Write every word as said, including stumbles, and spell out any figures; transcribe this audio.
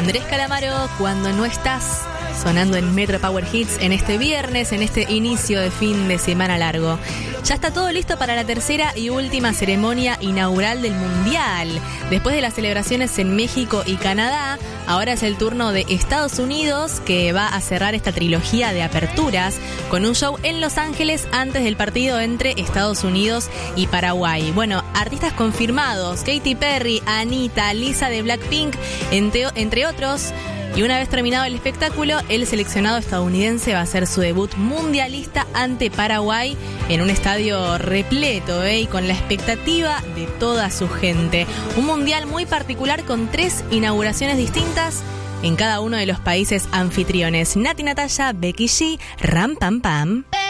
Andrés Calamaro, Cuando no estás, sonando en Metro Power Hits en este viernes, en este inicio de fin de semana largo. Ya está todo listo para la tercera y última ceremonia inaugural del Mundial. Después de las celebraciones en México y Canadá, ahora es el turno de Estados Unidos, que va a cerrar esta trilogía de aperturas con un show en Los Ángeles antes del partido entre Estados Unidos y Paraguay. Bueno, artistas confirmados: Katy Perry, Anita, Lisa de Blackpink, entre, entre otros. Y una vez terminado el espectáculo, el seleccionado estadounidense va a hacer su debut mundialista ante Paraguay en un estadio repleto, ¿eh? Y con la expectativa de toda su gente. Un mundial muy particular con tres inauguraciones distintas en cada uno de los países anfitriones. Nati Natalia, Becky G, Ram Pam Pam.